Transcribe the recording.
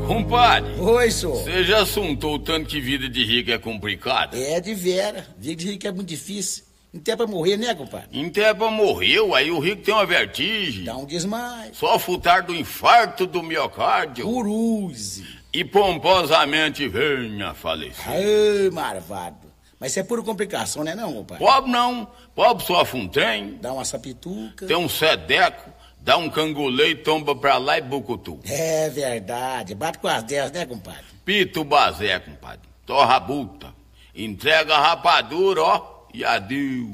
Compadre, Oi, senhor. você já assuntou o tanto que vida de rico é complicada? É de vera. Vida de rico é muito difícil. Não tem pra morrer, né, compadre? Intepa morreu, aí o rico tem uma vertigem. Dá um desmaio. Só futar do infarto do miocárdio. Curuze. E pomposamente venha a falecer. Ai, marvado. Mas isso é pura complicação, né não, compadre? Pobre não, pobre sofre um trem, Dá uma sapituca. tem um sedeco, dá um cangolê e tomba pra lá e bucutu. É verdade. Bate com as 10, né, compadre? Pita o bazé, compadre, torra a buta, entrega a rapadura, ó, e adeus.